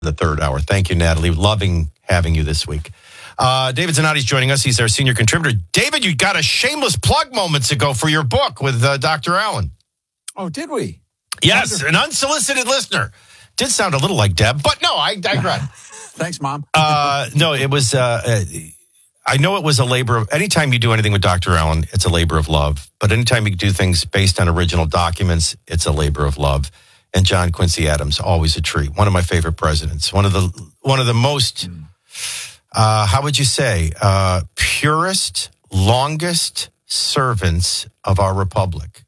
the third hour. Thank you, Natalie. Loving having you this week. David Zanotti's joining us. He's our senior contributor. David, you got a shameless plug moments ago for your book with Dr. Allen. Oh, did we? Yes, an unsolicited listener. Did sound a little like Deb, but no, I digress. Thanks, Mom. No, it was, I know it was a labor of, anytime you do anything with Dr. Allen, it's a labor of love. But anytime you do things based on original documents, it's a labor of love. And John Quincy Adams, always a treat. One of my favorite presidents. One of the most, how would you say, purest, longest servants of our republic.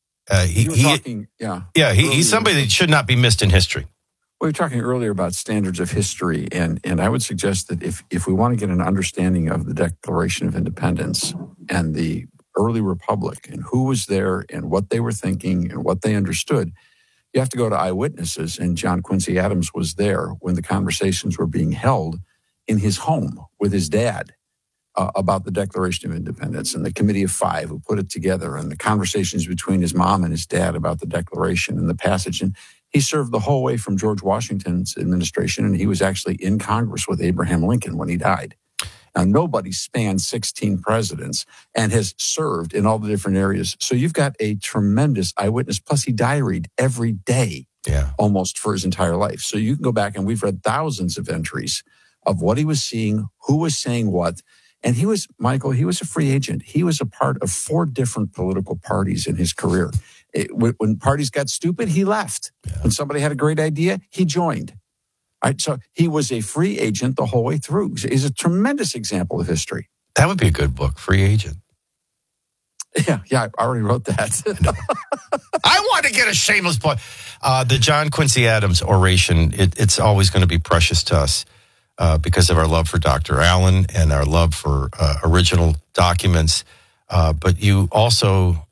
He's somebody that should not be missed in history. We were talking earlier about standards of history, and I would suggest that if we want to get an understanding of the Declaration of Independence and the early republic and who was there and what they were thinking and what they understood, you have to go to eyewitnesses, and John Quincy Adams was there when the conversations were being held in his home with his dad about the Declaration of Independence, and the Committee of Five who put it together, and the conversations between his mom and his dad about the Declaration and the passage. And he served the whole way from George Washington's administration, and he was actually in Congress with Abraham Lincoln when he died. Now, nobody spanned 16 presidents and has served in all the different areas. So you've got a tremendous eyewitness. Plus, he diaried every day, almost for his entire life. So you can go back, and we've read thousands of entries of what he was seeing, who was saying what. And he was, Michael, he was a free agent. He was a part of 4 different political parties in his career. When parties got stupid, he left. Yeah. When somebody had a great idea, he joined. All right, so he was a free agent the whole way through. He's a tremendous example of history. That would be a good book, Free Agent. Yeah, I already wrote that. I want to get a shameless plug. The John Quincy Adams oration, it's always going to be precious to us because of our love for Dr. Allen and our love for original documents. But you also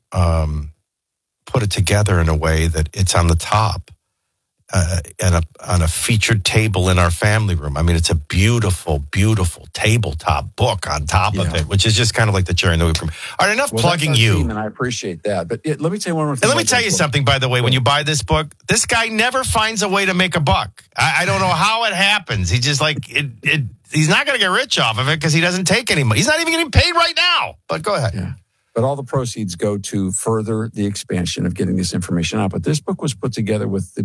put it together in a way that it's on the top. And on a featured table in our family room. I mean, it's a beautiful, beautiful tabletop book on top of it, which is just kind of like the cherry on the whip cream. All right, enough plugging you. And I appreciate that. But let me tell you one more thing. And let me tell you something, by the way. When you buy this book, this guy never finds a way to make a buck. I don't know how it happens. He's just like, he's not going to get rich off of it because he doesn't take any money. He's not even getting paid right now. But go ahead. Yeah. But all the proceeds go to further the expansion of getting this information out. But this book was put together with the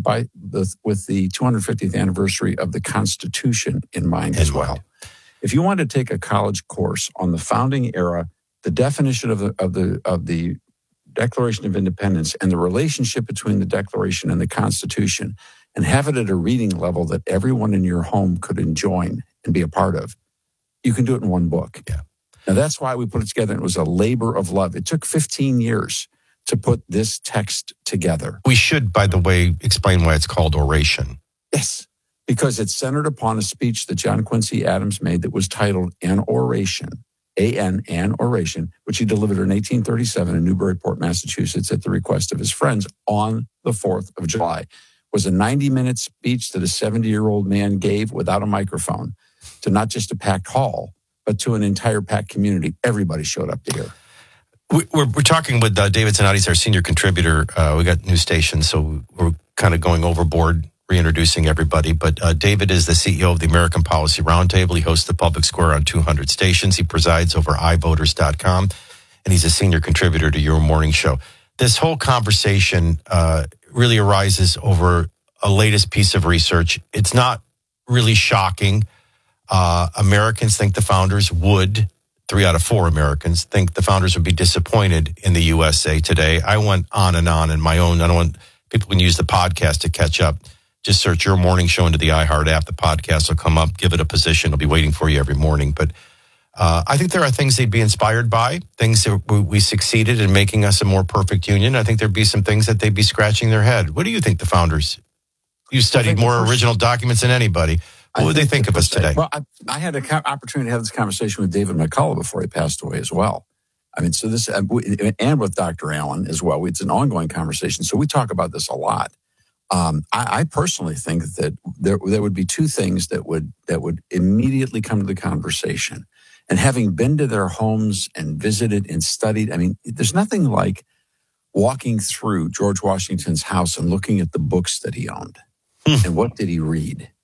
250th anniversary of the Constitution in mind as well. If you want to take a college course on the founding era, the definition of the Declaration of Independence and the relationship between the Declaration and the Constitution, and have it at a reading level that everyone in your home could enjoy and be a part of, you can do it in one book. Yeah. Now, that's why we put it together. It was a labor of love. It took 15 years to put this text together. We should, by the way, explain why it's called oration. Yes, because it's centered upon a speech that John Quincy Adams made that was titled An Oration, An Oration, which he delivered in 1837 in Newburyport, Massachusetts, at the request of his friends on the 4th of July. It was a 90-minute speech that a 70-year-old man gave without a microphone to not just a packed hall, but to an entire packed community. Everybody showed up to hear. We're talking with David Zanotti. He's our senior contributor. We got new stations, so we're kind of going overboard, reintroducing everybody. But David is the CEO of the American Policy Roundtable. He hosts the Public Square on 200 stations. He presides over iVoters.com, and he's a senior contributor to Your Morning Show. This whole conversation really arises over a latest piece of research. It's not really shocking. Americans think the founders would, 3 out of 4 Americans think the founders would be disappointed in the USA today. I went on and on in my own. I don't want people can use the podcast to catch up. Just search Your Morning Show into the iHeart app. The podcast will come up. Give it a position. It'll be waiting for you every morning. But I think there are things they'd be inspired by, things that we succeeded in making us a more perfect union. I think there'd be some things that they'd be scratching their head. What do you think the founders, you studied more original documents than anybody. What would they think of us today? Well, I had an opportunity to have this conversation with David McCullough before he passed away as well. I mean, so this, and with Dr. Allen as well. It's an ongoing conversation. So we talk about this a lot. I personally think that there would be 2 things that would immediately come to the conversation. And having been to their homes and visited and studied, I mean, there's nothing like walking through George Washington's house and looking at the books that he owned. And what did he read?